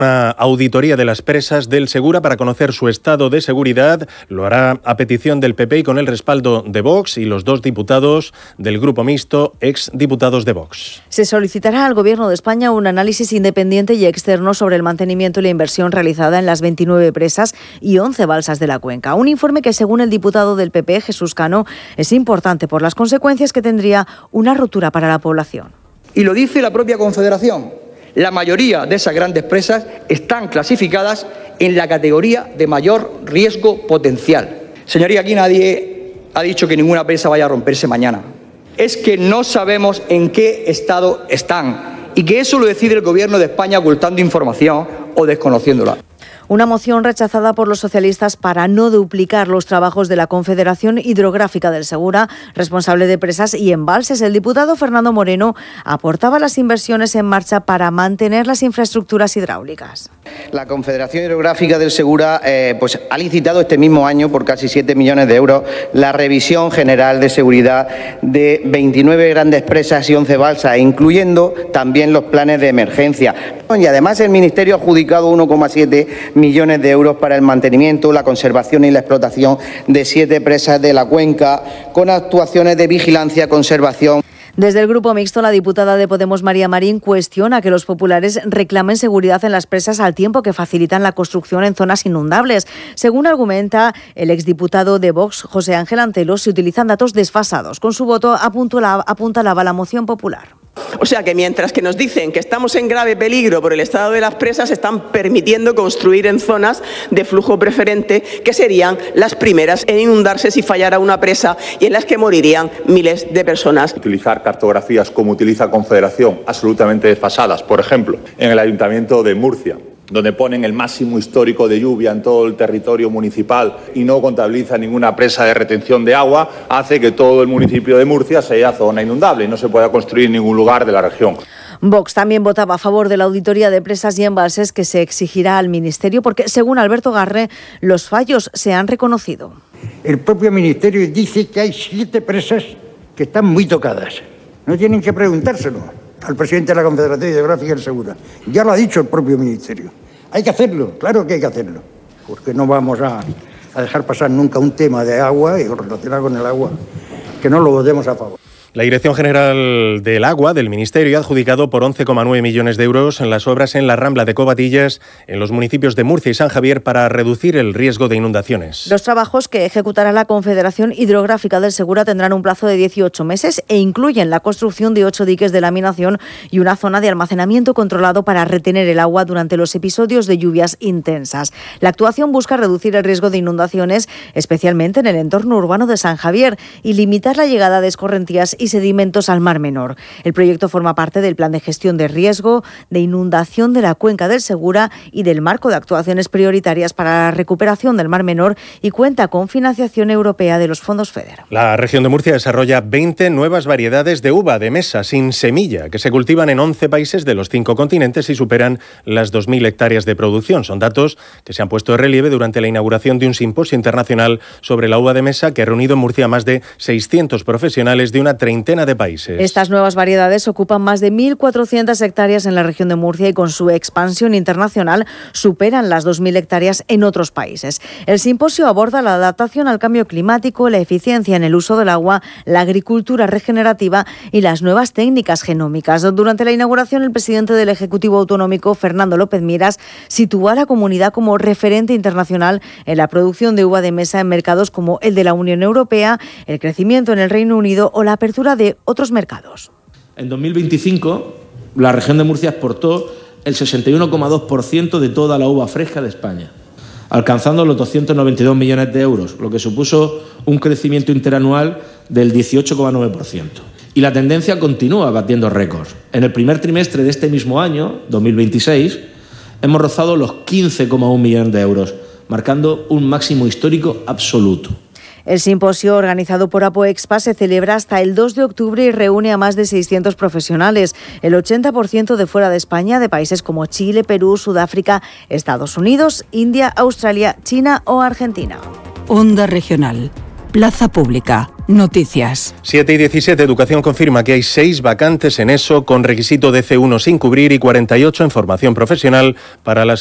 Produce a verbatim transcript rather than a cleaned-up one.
Una auditoría de las presas del Segura para conocer su estado de seguridad. Lo hará a petición del P P y con el respaldo de Vox y los dos diputados del Grupo Mixto, exdiputados de Vox. Se solicitará al Gobierno de España un análisis independiente y externo sobre el mantenimiento y la inversión realizada en las veintinueve presas y once balsas de la cuenca. Un informe que, según el diputado del P P, Jesús Cano, es importante por las consecuencias que tendría una rotura para la población. Y lo dice la propia Confederación. La mayoría de esas grandes presas están clasificadas en la categoría de mayor riesgo potencial. Señoría, aquí nadie ha dicho que ninguna presa vaya a romperse mañana. Es que no sabemos en qué estado están y que eso lo decide el Gobierno de España ocultando información o desconociéndola. Una moción rechazada por los socialistas para no duplicar los trabajos de la Confederación Hidrográfica del Segura, responsable de presas y embalses. El diputado Fernando Moreno aportaba las inversiones en marcha para mantener las infraestructuras hidráulicas. La Confederación Hidrográfica del Segura eh, pues, ha licitado este mismo año por casi siete millones de euros la revisión general de seguridad de veintinueve grandes presas y once balsas, incluyendo también los planes de emergencia. Y además el Ministerio ha adjudicado uno coma siete millones de euros para el mantenimiento, la conservación y la explotación de siete presas de la cuenca, con actuaciones de vigilancia, conservación. Desde el Grupo Mixto, la diputada de Podemos, María Marín, cuestiona que los populares reclamen seguridad en las presas al tiempo que facilitan la construcción en zonas inundables. Según argumenta el exdiputado de Vox, José Ángel Antelo, se utilizan datos desfasados. Con su voto apuntalaba la moción popular. O sea que mientras que nos dicen que estamos en grave peligro por el estado de las presas, están permitiendo construir en zonas de flujo preferente que serían las primeras en inundarse si fallara una presa y en las que morirían miles de personas. Utilizar cartografías como utiliza Confederación, absolutamente desfasadas. Por ejemplo, en el Ayuntamiento de Murcia, donde ponen el máximo histórico de lluvia en todo el territorio municipal y no contabiliza ninguna presa de retención de agua, hace que todo el municipio de Murcia sea zona inundable y no se pueda construir en ningún lugar de la región. Vox también votaba a favor de la auditoría de presas y embalses que se exigirá al Ministerio porque, según Alberto Garre, los fallos se han reconocido. El propio Ministerio dice que hay siete presas que están muy tocadas. No tienen que preguntárselo al presidente de la Confederación Hidrográfica del Segura. Ya lo ha dicho el propio Ministerio. Hay que hacerlo, claro que hay que hacerlo, porque no vamos a, a dejar pasar nunca un tema de agua y relacionado con el agua, que no lo votemos a favor. La Dirección General del Agua del Ministerio ha adjudicado por once coma nueve millones de euros en las obras en la Rambla de Covatillas, en los municipios de Murcia y San Javier, para reducir el riesgo de inundaciones. Los trabajos que ejecutará la Confederación Hidrográfica del Segura tendrán un plazo de dieciocho meses e incluyen la construcción de ocho diques de laminación y una zona de almacenamiento controlado para retener el agua durante los episodios de lluvias intensas. La actuación busca reducir el riesgo de inundaciones, especialmente en el entorno urbano de San Javier, y limitar la llegada de escorrentías y sedimentos al Mar Menor. El proyecto forma parte del Plan de Gestión de Riesgo de Inundación de la Cuenca del Segura y del Marco de Actuaciones Prioritarias para la Recuperación del Mar Menor y cuenta con financiación europea de los fondos FEDER. La región de Murcia desarrolla veinte nuevas variedades de uva de mesa sin semilla que se cultivan en once países de los cinco continentes y superan las dos mil hectáreas de producción. Son datos que se han puesto en relieve durante la inauguración de un simposio internacional sobre la uva de mesa que ha reunido en Murcia a más de seiscientos profesionales de una treintena de países. Estas nuevas variedades ocupan más de mil cuatrocientas hectáreas en la región de Murcia y con su expansión internacional superan las dos mil hectáreas en otros países. El simposio aborda la adaptación al cambio climático, la eficiencia en el uso del agua, la agricultura regenerativa y las nuevas técnicas genómicas. Durante la inauguración, el presidente del Ejecutivo Autonómico, Fernando López Miras, situó a la comunidad como referente internacional en la producción de uva de mesa en mercados como el de la Unión Europea, el crecimiento en el Reino Unido o la apertura de otros mercados. En dos mil veinticinco, la región de Murcia exportó el sesenta y uno coma dos por ciento de toda la uva fresca de España, alcanzando los doscientos noventa y dos millones de euros, lo que supuso un crecimiento interanual del dieciocho coma nueve por ciento. Y la tendencia continúa batiendo récords. En el primer trimestre de este mismo año, dos mil veintiséis, hemos rozado los quince coma uno millones de euros, marcando un máximo histórico absoluto. El simposio organizado por Apoexpa se celebra hasta el dos de octubre y reúne a más de seiscientos profesionales, el ochenta por ciento de fuera de España, de países como Chile, Perú, Sudáfrica, Estados Unidos, India, Australia, China o Argentina. Onda Regional, Plaza Pública. Noticias. siete y diecisiete, Educación confirma que hay seis vacantes en ESO con requisito de C uno sin cubrir y cuarenta y ocho en formación profesional para las